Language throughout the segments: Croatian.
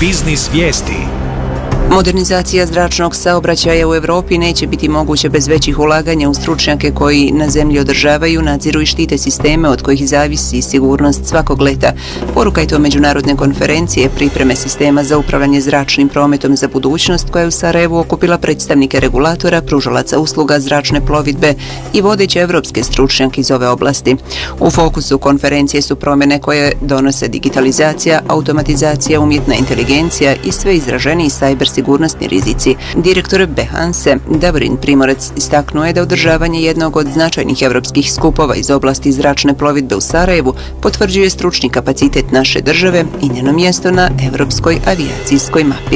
Biznis vijesti. Modernizacija zračnog saobraćaja u Europi neće biti moguća bez većih ulaganja u stručnjake koji na zemlji održavaju, nadziru i štite sisteme od kojih zavisi sigurnost svakog leta. Poruka je to međunarodne konferencije pripreme sistema za upravljanje zračnim prometom za budućnost, koja je u Sarajevu okupila predstavnike regulatora, pružalaca usluga zračne plovidbe i vodeće evropske stručnjake iz ove oblasti. U fokusu konferencije su promjene koje donose digitalizacija, automatizacija, umjetna inteligencija i sve izraženiji sigurnosni rizici. Direktor Behanse, Davorin Primorac, istaknuo je da održavanje jednog od značajnih evropskih skupova iz oblasti zračne plovidbe u Sarajevu potvrđuje stručni kapacitet naše države i njeno mjesto na evropskoj avijacijskoj mapi.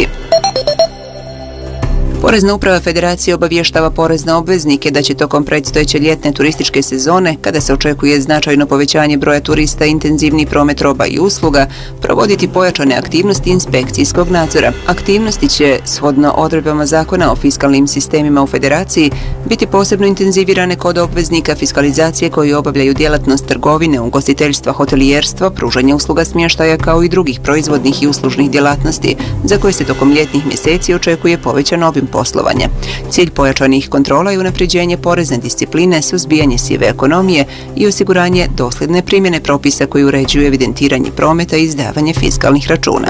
Porezna uprava Federacije obavještava porezne obveznike da će tokom predstojeće ljetne turističke sezone, kada se očekuje značajno povećanje broja turista i intenzivni promet roba i usluga, provoditi pojačane aktivnosti inspekcijskog nadzora. Aktivnosti će, shodno odredbama Zakona o fiskalnim sistemima u Federaciji, biti posebno intenzivirane kod obveznika fiskalizacije koji obavljaju djelatnost trgovine, ugostiteljstva, hotelijerstva, pružanja usluga smještaja kao i drugih proizvodnih i uslužnih djelatnosti, za koje se tokom ljetnih mjeseci očekuje povećan obim poslovanja. Cilj pojačanih kontrola je unapređenje porezne discipline, suzbijanje sive ekonomije i osiguranje dosljedne primjene propisa koji uređuju evidentiranje prometa i izdavanje fiskalnih računa.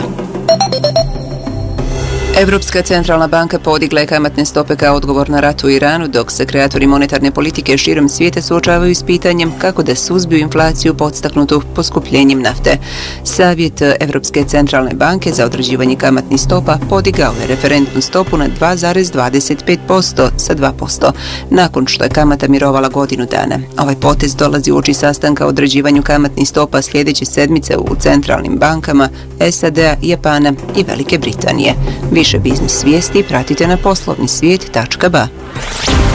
Europska centralna banka podigla je kamatne stope kao odgovor na rat u Iranu, dok se kreatori monetarne politike širom svijeta suočavaju s pitanjem kako da suzbiju inflaciju podstaknutu poskupljenjem nafte. Savjet Europske centralne banke za određivanje kamatnih stopa podigao je referentnu stopu na 2,25% sa 2%, nakon što je kamata mirovala godinu dana. Ovaj potez dolazi uoči sastanka o određivanju kamatnih stopa sljedeće sedmice u centralnim bankama SAD-a, Japana i Velike Britanije. Više biznis vijesti pratite na poslovnisvijet.ba.